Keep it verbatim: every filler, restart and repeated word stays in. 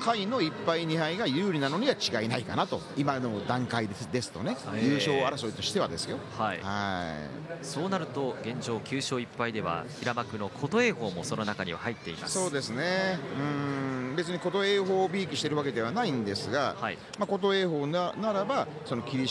回のいっぱいにはいが有利なのには違いないかなと、今の段階です、ですとね、優勝争いとしてはですよ。 はい、 はい、 そうなると現状きゅう勝いっぱいでは平幕の琴恵光もその中には入っています。 そうですね、うん別に琴恵光をびいきしているわけではないんですが、 はい、 まあ、琴恵光なならばその霧